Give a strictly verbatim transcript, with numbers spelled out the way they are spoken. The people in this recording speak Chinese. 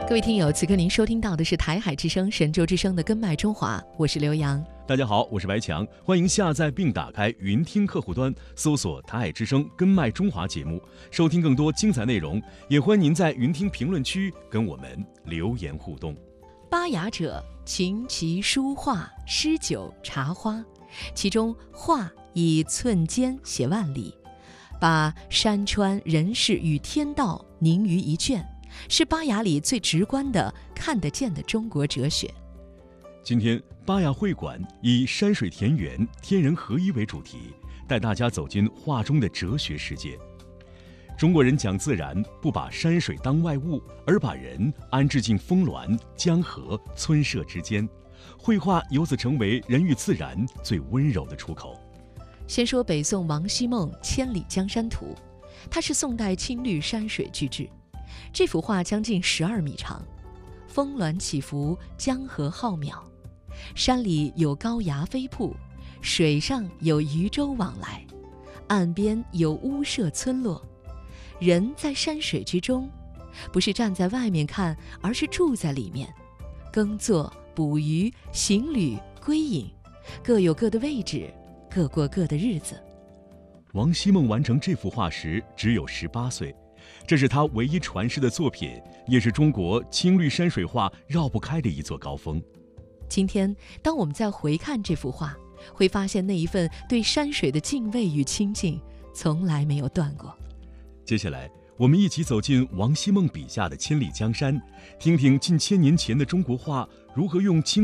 各位听友，此刻您收听到的是台海之声神州之声的根脉中华，我是刘洋。 大家好，我是白强，欢迎下载并打开云听客户端，搜索台海之声根脉中华节目，收听更多精彩内容。也欢迎您在云听评论区跟我们留言互动。 巴雅者，琴棋书画诗酒茶花，其中画以寸间写万里，把山川人世与天道凝于一卷，是巴雅里最直观的看得见的中国哲学。 今天巴雅会馆以山水田园天人合一为主题，带大家走进画中的哲学世界。中国人讲自然，不把山水当外物，而把人安置进峰峦、江河、村舍之间，绘画由此成为人与自然最温柔的出口。 先说北宋王希孟《千里江山图》，它是宋代青绿山水巨制。这幅画将近十二米长，峰峦起伏，江河浩渺，山里有高崖飞瀑，水上有渔舟往来，岸边有屋舍村落，人在山水之中，不是站在外面看，而是住在里面，耕作、捕鱼、行旅、归隐，各有各的位置，各过各的日子。 王希孟完成这幅画时只有十八岁，这是他唯一传世的作品，也是中国青绿山水画绕不开的一座高峰。 今天当我们再回看这幅画，会发现那一份对山水的敬畏与亲近从来没有断过。 接下来我们一起走进王希孟笔下的千里江山，听听近千年前的中国画如何用青